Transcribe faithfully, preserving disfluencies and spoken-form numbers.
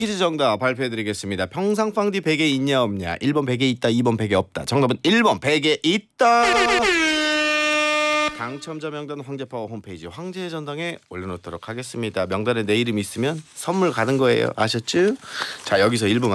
퀴즈 정답 발표해드리겠습니다. 평상빵디 베개 있냐 없냐. 일 번 베개 있다, 이 번 베개 없다. 정답은 일 번 베개 있다. 당첨자 명단 황제파워 홈페이지 황제의 전당에 올려놓도록 하겠습니다. 명단에 내 이름 있으면 선물 가는 거예요. 아셨죠? 자, 여기서 일 부